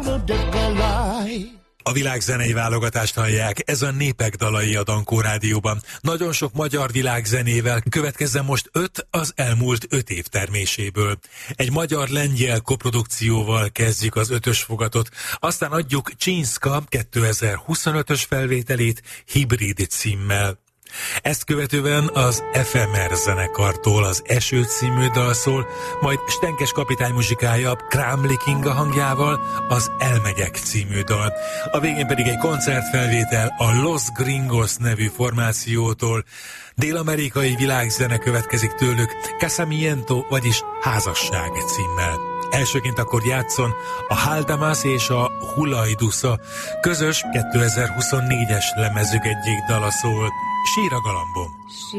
A világzenei válogatást hallják, ez a Népek dalai a Dankó Rádióban. Nagyon sok magyar világzenével, következzen most 5 az elmúlt 5 év terméséből. Egy magyar-lengyel koprodukcióval kezdjük az 5-ös fogatot, aztán adjuk Csinszka 2025-ös felvételét Hibrid címmel. Ezt követően az Efemer zenekartól az Eső című dal szól, majd Stenkes kapitány muzsikája Krámli Kinga hangjával az Elmegyek című dal. A végén pedig egy koncertfelvétel a Los Gringos nevű formációtól. Dél-amerikai világzene következik tőlük, Casamiento, vagyis Házasság címmel. Elsőként akkor játszon a Haldamas és a Hulajdusa közös 2024-es lemezük egyik dala szól, Sír a galambom.